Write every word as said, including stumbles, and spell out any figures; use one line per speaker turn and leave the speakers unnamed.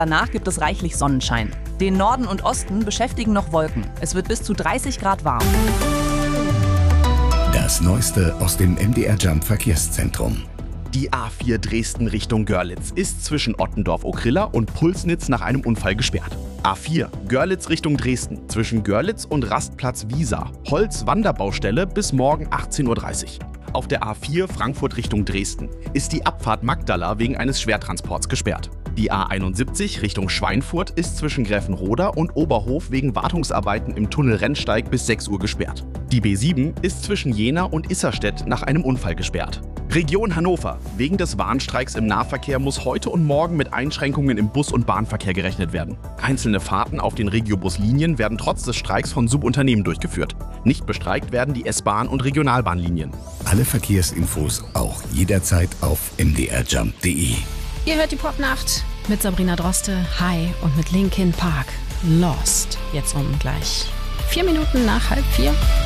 Danach gibt es reichlich Sonnenschein. Den Norden und Osten beschäftigen noch Wolken. Es wird bis zu dreißig Grad warm.
Das Neueste aus dem M D R Jump Verkehrszentrum.
Die A vier Dresden Richtung Görlitz ist zwischen Ottendorf-Okrilla und Pulsnitz nach einem Unfall gesperrt. A vier Görlitz Richtung Dresden zwischen Görlitz und Rastplatz Wiesa. Holz-Wanderbaustelle bis morgen achtzehn Uhr dreißig. Auf der A vier Frankfurt Richtung Dresden ist die Abfahrt Magdala wegen eines Schwertransports gesperrt. Die A einundsiebzig Richtung Schweinfurt ist zwischen Gräfenroda und Oberhof wegen Wartungsarbeiten im Tunnel Rennsteig bis sechs Uhr gesperrt. Die B sieben ist zwischen Jena und Isserstedt nach einem Unfall gesperrt. Region Hannover. Wegen des Warnstreiks im Nahverkehr muss heute und morgen mit Einschränkungen im Bus- und Bahnverkehr gerechnet werden. Einzelne Fahrten auf den Regiobus-Linien werden trotz des Streiks von Subunternehmen durchgeführt. Nicht bestreikt werden die S-Bahn- und Regionalbahnlinien.
Alle Verkehrsinfos auch jederzeit auf m d r jump punkt d e.
Ihr hört die Popnacht mit Sabrina Droste, Hi und mit Linkin Park, Lost. Jetzt um gleich vier Minuten nach halb vier.